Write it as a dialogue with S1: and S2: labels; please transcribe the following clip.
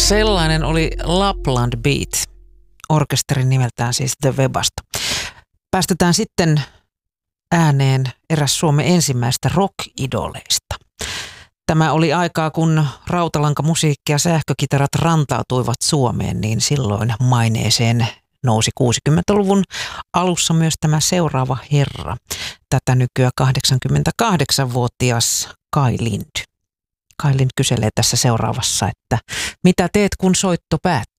S1: Sellainen oli Lapland Beat, orkesterin nimeltään siis The Webasta. Päästetään sitten ääneen eräs Suomen ensimmäistä rock-idoleista. Tämä oli aikaa, kun rautalankamusiikki ja sähkökitarat rantautuivat Suomeen, niin silloin maineeseen nousi 60-luvun alussa myös tämä seuraava herra. Tätä nykyään 88-vuotias Kai Lind. Kai Lind kyselee tässä seuraavassa, että mitä teet kun soitto päättyy?